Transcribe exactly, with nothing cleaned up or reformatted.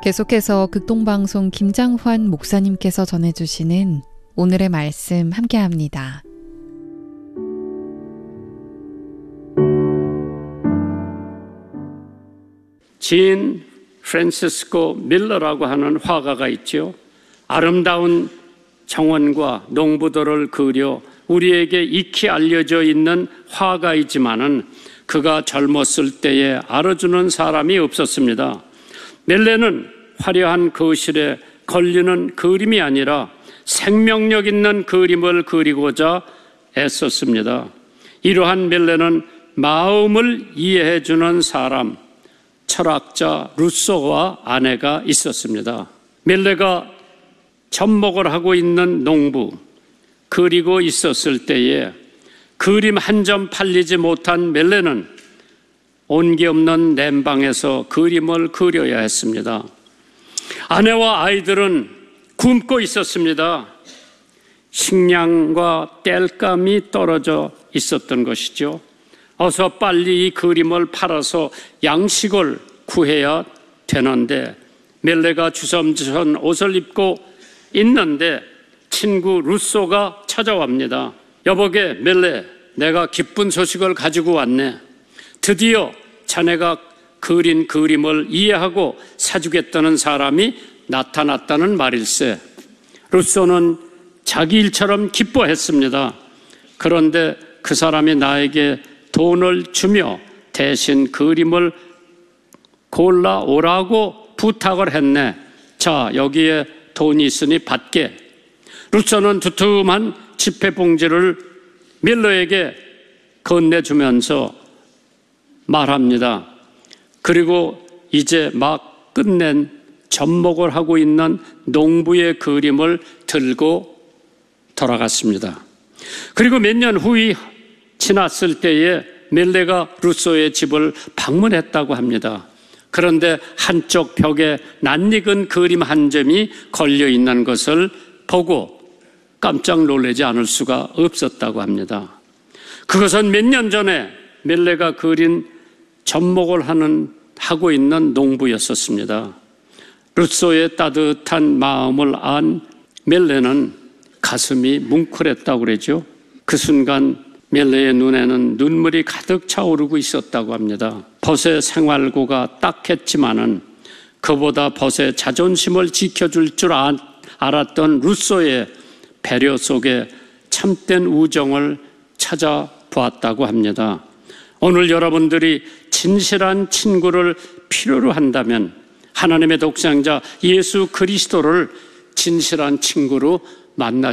계속해서 극동방송 김장환 목사님께서 전해주시는 오늘의 말씀 함께합니다. 진 프란시스코 밀러라고 하는 화가가 있죠. 아름다운 정원과 농부들을 그려 우리에게 익히 알려져 있는 화가이지만은 그가 젊었을 때에 알아주는 사람이 없었습니다. 밀레는 화려한 거실에 걸리는 그림이 아니라 생명력 있는 그림을 그리고자 애썼습니다. 이러한 밀레는 마음을 이해해주는 사람, 철학자 루소와 아내가 있었습니다. 밀레가 접목을 하고 있는 농부, 그리고 있었을 때에 그림 한 점 팔리지 못한 밀레는 온기 없는 냄방에서 그림을 그려야 했습니다. 아내와 아이들은 굶고 있었습니다. 식량과 땔감이 떨어져 있었던 것이죠. 어서 빨리 이 그림을 팔아서 양식을 구해야 되는데 밀레가 주섬주섬 옷을 입고 있는데 친구 루소가 찾아옵니다. 여보게 밀레, 내가 기쁜 소식을 가지고 왔네. 드디어 자네가 그린 그림을 이해하고 사주겠다는 사람이 나타났다는 말일세. 루소는 자기 일처럼 기뻐했습니다. 그런데 그 사람이 나에게 돈을 주며 대신 그림을 골라오라고 부탁을 했네. 자, 여기에 돈이 있으니 받게. 루소는 두툼한 지폐봉지를 밀러에게 건네주면서 말합니다. 그리고 이제 막 끝낸 접목을 하고 있는 농부의 그림을 들고 돌아갔습니다. 그리고 몇 년 후이 지났을 때에 밀레가 루소의 집을 방문했다고 합니다. 그런데 한쪽 벽에 낯익은 그림 한 점이 걸려 있는 것을 보고 깜짝 놀라지 않을 수가 없었다고 합니다. 그것은 몇 년 전에 밀레가 그린 접목을 하는, 하고 있는 농부였었습니다. 루소의 따뜻한 마음을 안 밀레는 가슴이 뭉클했다고 그러죠. 그 순간 밀레의 눈에는 눈물이 가득 차오르고 있었다고 합니다. 벗의 생활고가 딱했지만은 그보다 벗의 자존심을 지켜줄 줄 알았던 루소의 배려 속에 참된 우정을 찾아보았다고 합니다. 오늘 여러분들이 진실한 친구를 필요로 한다면 하나님의 독생자 예수 그리스도를 진실한 친구로 만나